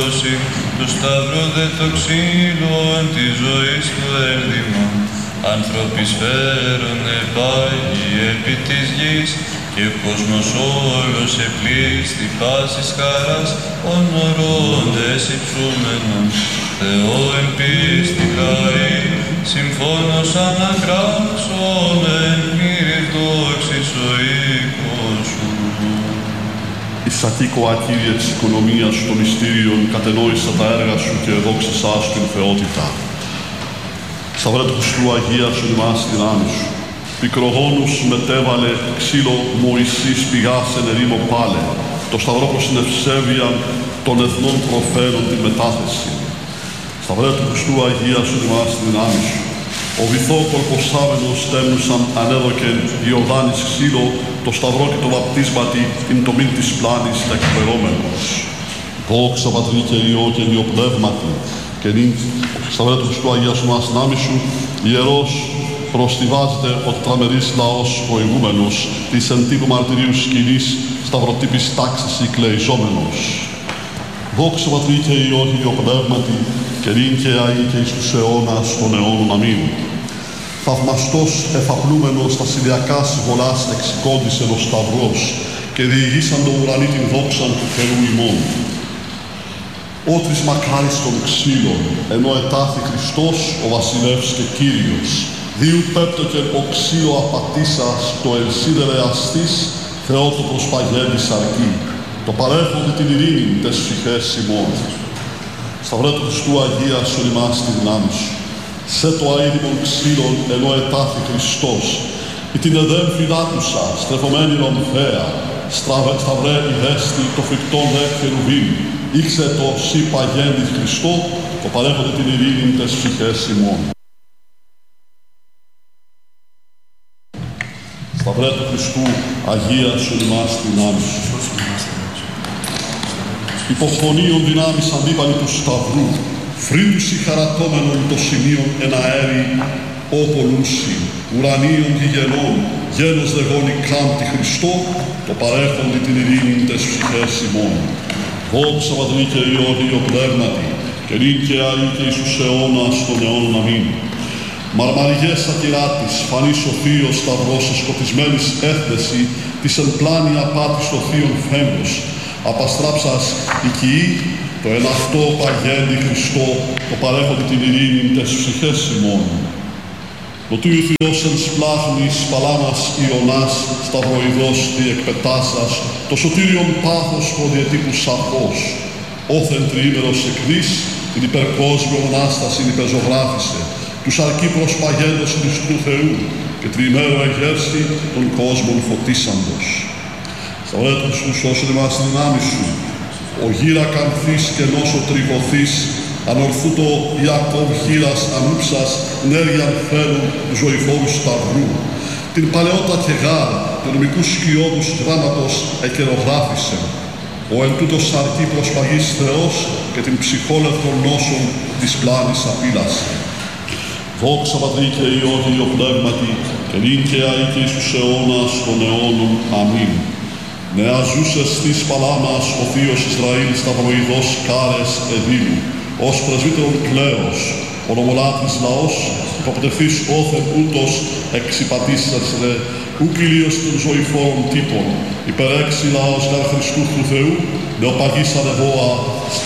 δώσει, το σταυρό δε το ξύλο εν τη ζωή του ένδυμα. Άνθρωποι σφαίρωνε πάγοι επί της γης, και ο κόσμος όλος επλήστη πάσης χαράς, ονορώντες υψούμενον Θεό εν πίστη λαοί, συμφώνως αναγράψομεν Κύριε δόξης ο οίκος σου. Εισακήκοα, Κύριε, της οικονομίας των μυστήριων, κατενόησα τα έργα σου και εδόξασάς την θεότητα. Σταυρέ του Χριστού Αγία σου ημάς δυνάμεις σου. Πικρογόνους μετέβαλε ξύλο Μωυσής πηγάς εν ερήμο πάλε. Το σταυρό προς την ευσέβεια των εθνών προφέρουν την μετάθεση. Σταυρέ του Χριστού Αγία σου ημάς δυνάμεις σου. Ο βυθό κορποσάμενος τέμνουσαν ανέδοκεν Ιορδάνης ξύλο, το σταυρό και το βαπτίσματι την τομήν της πλάνης εκπλερώμενος. Δόξα Πατρί και Υιό και Υιό Πνεύματι, και νυν, σταυρέ του Χριστού Αγία σου ημάς δυνάμεις σου, ιερός προστιβάζεται ο τετραμερής λαός προηγούμενος της εν τύπου μαρτυρίου σκηνής σταυροτύπης τάξης εκλεϊζόμενος. Δόξα Πατρί και Υιό και Υιό Πνεύματι, και νυν και αεί και εις τους αιώνας των αιώνων. Αμήν. Θαυμαστός εφαπλούμενος τα σιλιακά συμβολάς εξηκόντησε ο σταυρός και διηγήσαν το ουρανί την δόξαν του Θεού ημών. Ότρις μακάριστον ξύλων, ενώ ετάθη Χριστός ο βασιλεύς και Κύριος, διού πέπτωκεν ο ξύλο απατήσας το ελσίδερε αστής, Θεό το προσπαγένει σαρκή, το παρέχονται την ειρήνη τες ψυχές ημών. Σταυρέ του Χριστού Αγία σου ημάς τη δυνάμει σου. Σε το αίδημον ξύλων ενώ ετάθη Χριστός, ή την εδέμ φυλάκουσα, στρεφωμένη ρομφαία, σταυρέ η δέστη το φρικτόν δε χερουβίμ, ήξε το σύ παγέννη Χριστό, το παρέχονται την ειρήνη τες ψυχές ημών. Σταυρέ του Χριστού Αγία σου ημάς τη δυνάμει σου. Υποχωνίων δυνάμεις αντίπαλοι του σταυρού, φρύντουσι χαρατώμενον το σημείον εν αέρι, όπολούσι, ουρανίων γηγενών, γένος δεγόνι κάμπτη Χριστό, το παρέχονται την ειρήνη τες ψυχές ημών. Δόξα Πατρί και Υιό και Υιό Πνεύματι, και νυν και αεί και εις τους αιώνας των αιώνων. Αμήν. Μαρμαριγές ακυράτης, φανής ο θείος σταυρός, σκοτισμένης έθνεση, της εν πλάνη απάτης το θείον φέμπος, απαστράψας οικιή, το εν αυτό παγέννη Χριστό, το παρέχονται την ειρήνη τες ψυχές ημών. Το τούιου Θεός εν σπλάχνης παλάμας Ιωνάς, σταυροειδός διεκπετάσας, το σωτήριον πάθος προδιετύπου σαφώς, όθεν τριήμερος εκδής, την υπερκόσμιον Ανάσταση υπεζωγράφησε, τους αρκεί προσπαγέντος εις του Θεού, και τριημέρο εγέρστη των κόσμων φωτίσαντος. Σταυρέ του Χριστού σώσον ημάς τη δυνάμει σου, ο γύρα καμθής και νόσο τρυποθής, ανορθούτο Ιακώβ χείρας ανούψας, νέριαν φέρουν ζωηφόρου σταυρού. Την παλαιότα και γάρ, των νομικούς σκιώδους γράμματος εκαιρογράφησε. Ο εν τούτος αρκεί προσπαγής Θεός και την ψυχόλευτον νόσων της πλάνης απείλασε. Δόξα Πατρί και Υιό και Υιό Πνεύματι, και νυν και αεί και εις τους αιώνας των αιώνων. Αμήν. Νεα ζούσες της παλάμας ο Θείος Ισραήλ σταυροειδός κάρες εδήλου, ως πρεσβύτερον κλαίος, ο νομολάτης λαός, υποπτευθείς όθεν ούτως εξυπατήσεσθε, ουκ ηλίος των ζωηφόρων τύπων, υπερέξι λαός γαρ Χριστού του Θεού, νεοπαγής ανεβόα,